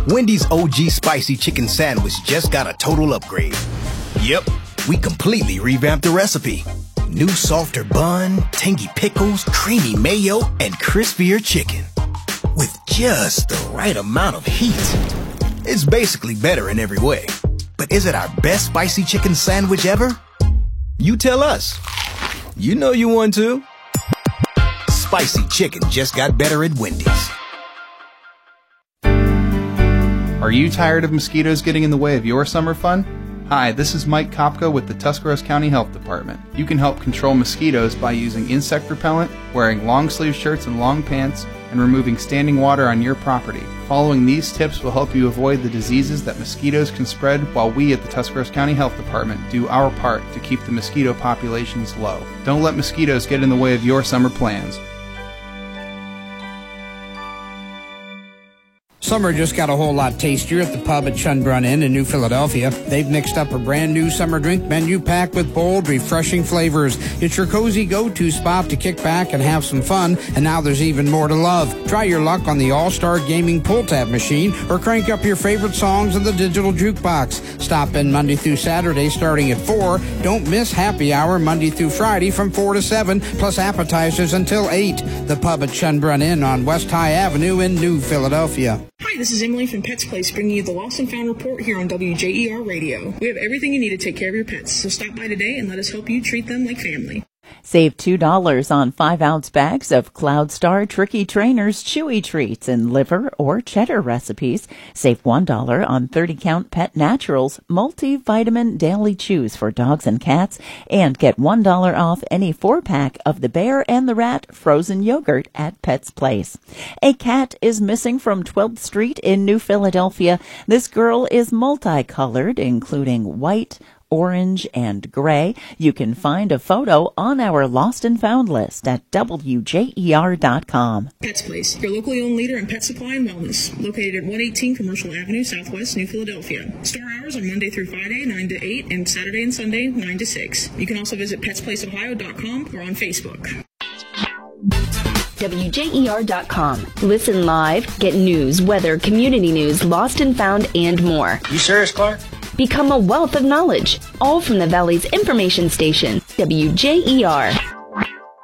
Wendy's OG Spicy Chicken Sandwich just got a total upgrade. Yep, we completely revamped the recipe. New softer bun, tangy pickles, creamy mayo, and crispier chicken. With just the right amount of heat. It's basically better in every way. But is it our best spicy chicken sandwich ever? You tell us. You know you want to. Spicy chicken just got better at Wendy's. Are you tired of mosquitoes getting in the way of your summer fun? Hi, this is Mike Kopka with the Tuscarawas County Health Department. You can help control mosquitoes by using insect repellent, wearing long-sleeve shirts and long pants, and removing standing water on your property. Following these tips will help you avoid the diseases that mosquitoes can spread, while we at the Tuscarawas County Health Department do our part to keep the mosquito populations low. Don't let mosquitoes get in the way of your summer plans. Summer just got a whole lot tastier at the pub at Chunbrun Inn in New Philadelphia. They've mixed up a brand new summer drink menu packed with bold, refreshing flavors. It's your cozy go-to spot to kick back and have some fun, and now there's even more to love. Try your luck on the All-Star Gaming pull-tab machine or crank up your favorite songs on the digital jukebox. Stop in Monday through Saturday starting at 4. Don't miss happy hour Monday through Friday from 4 to 7, plus appetizers until 8. The pub at Chunbrun Inn on West High Avenue in New Philadelphia. Hi, this is Emily from Pets Place, bringing you the Lost and Found report here on WJER Radio. We have everything you need to take care of your pets, so stop by today and let us help you treat them like family. Save $2 on 5-ounce bags of Cloud Star Tricky Trainers Chewy Treats in liver or cheddar recipes. Save $1 on 30-count Pet Naturals multivitamin daily chews for dogs and cats. And get $1 off any 4-pack of the Bear and the Rat frozen yogurt at Pet's Place. A cat is missing from 12th Street in New Philadelphia. This girl is multicolored, including white, orange, and gray. You can find a photo on our Lost and Found list at WJER.com. Pets Place, your locally owned leader in pet supply and wellness, located at 118 Commercial Avenue, Southwest, New Philadelphia. Store hours are Monday through Friday, 9 to 8, and Saturday and Sunday, 9 to 6. You can also visit PetsPlaceOhio.com or on Facebook. WJER.com. Listen live, get news, weather, community news, Lost and Found, and more. You serious, Clark? Become a wealth of knowledge, all from the Valley's information station, WJER.